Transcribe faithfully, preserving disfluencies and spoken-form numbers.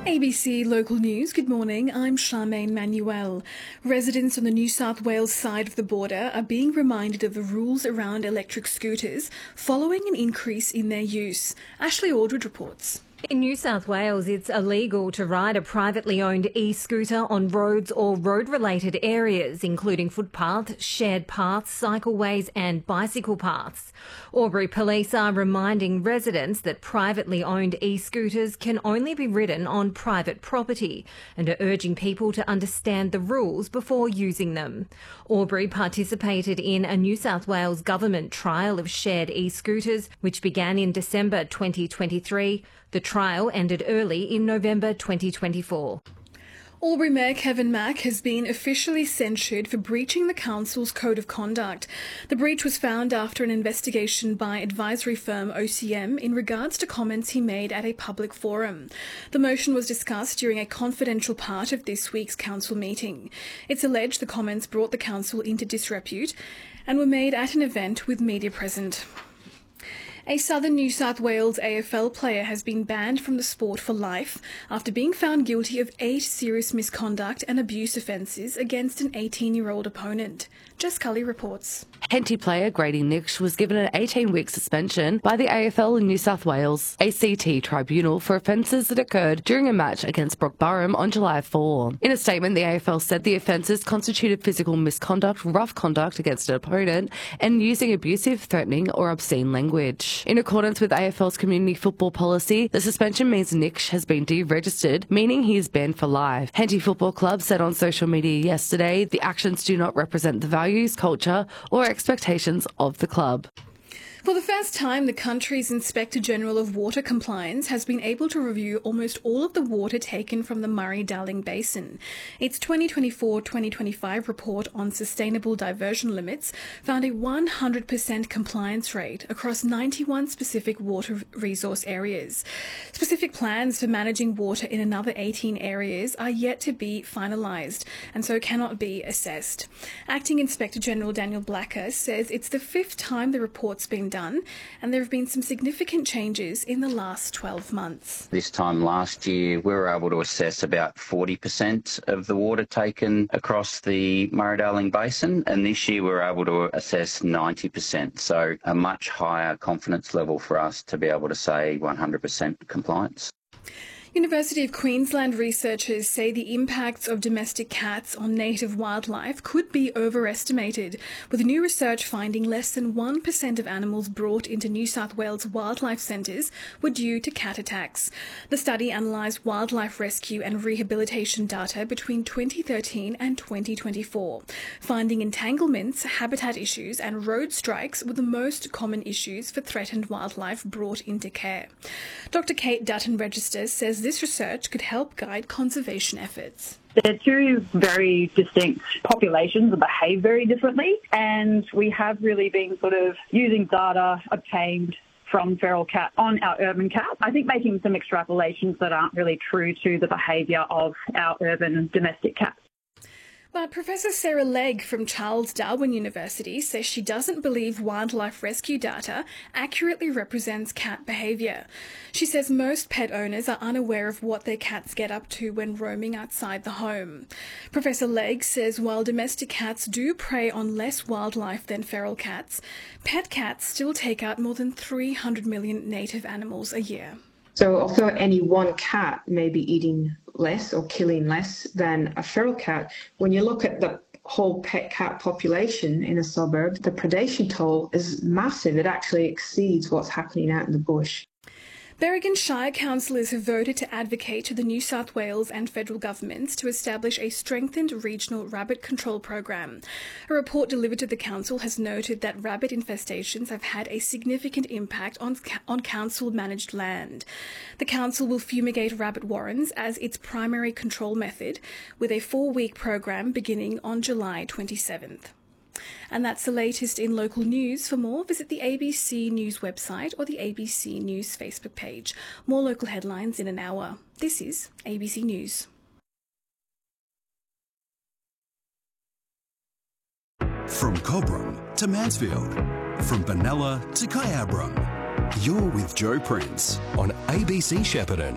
A B C Local News, good morning, I'm Charmaine Manuel. Residents on the New South Wales side of the border are being reminded of the rules around electric scooters following an increase in their use. Ashley Aldridge reports. In New South Wales, it's illegal to ride a privately owned e-scooter on roads or road-related areas, including footpaths, shared paths, cycleways and bicycle paths. Albury Police are reminding residents that privately owned e-scooters can only be ridden on private property and are urging people to understand the rules before using them. Albury participated in a New South Wales government trial of shared e-scooters, which began in December twenty twenty-three. The trial ended early in November twenty twenty-four. Albury Mayor Kevin Mack has been officially censured for breaching the council's code of conduct. The breach was found after an investigation by advisory firm O C M in regards to comments he made at a public forum. The motion was discussed during a confidential part of this week's council meeting. It's alleged the comments brought the council into disrepute and were made at an event with media present. A southern New South Wales A F L player has been banned from the sport for life after being found guilty of eight serious misconduct and abuse offences against an eighteen-year-old opponent. Jess Cully reports. Henty player Grady Nix was given an eighteen-week suspension by the A F L and New South Wales A C T Tribunal for offences that occurred during a match against Brock Burham on July fourth. In a statement, the A F L said the offences constituted physical misconduct, rough conduct against an opponent, and using abusive, threatening or obscene language. In accordance with A F L's community football policy, the suspension means Nix has been deregistered, meaning he is banned for life. Henty Football Club said on social media yesterday the actions do not represent the values, culture or expectations of the club. For the first time, the country's Inspector General of Water Compliance has been able to review almost all of the water taken from the Murray-Darling Basin. Its twenty twenty-four twenty twenty-five report on sustainable diversion limits found a one hundred percent compliance rate across ninety-one specific water resource areas. Specific plans for managing water in another eighteen areas are yet to be finalised and so cannot be assessed. Acting Inspector General Daniel Blacker says it's the fifth time the report's been done, and there have been some significant changes in the last twelve months. This time last year, we were able to assess about forty percent of the water taken across the Murray-Darling Basin, and this year we were able to assess ninety percent, so a much higher confidence level for us to be able to say one hundred percent compliance. University of Queensland researchers say the impacts of domestic cats on native wildlife could be overestimated, with new research finding less than one percent of animals brought into New South Wales wildlife centres were due to cat attacks. The study analysed wildlife rescue and rehabilitation data between twenty thirteen and twenty twenty-four, finding entanglements, habitat issues and road strikes were the most common issues for threatened wildlife brought into care. Doctor Kate Dutton-Register says this research could help guide conservation efforts. They're two very distinct populations that behave very differently, and we have really been sort of using data obtained from feral cat on our urban cats. I think making some extrapolations that aren't really true to the behaviour of our urban domestic cats. But Professor Sarah Legg from Charles Darwin University says she doesn't believe wildlife rescue data accurately represents cat behaviour. She says most pet owners are unaware of what their cats get up to when roaming outside the home. Professor Legg says while domestic cats do prey on less wildlife than feral cats, pet cats still take out more than three hundred million native animals a year. So although any one cat may be eating less or killing less than a feral cat, when you look at the whole pet cat population in a suburb, the predation toll is massive. It actually exceeds what's happening out in the bush. Berrigan Shire councillors have voted to advocate to the New South Wales and federal governments to establish a strengthened regional rabbit control program. A report delivered to the council has noted that rabbit infestations have had a significant impact on, on council-managed land. The council will fumigate rabbit warrens as its primary control method, with a four-week program beginning on July twenty-seventh. And that's the latest in local news. For more, visit the A B C News website or the A B C News Facebook page. More local headlines in an hour. This is A B C News. From Cobram to Mansfield, from Benalla to Kyabram, you're with Joe Prince on A B C Shepparton.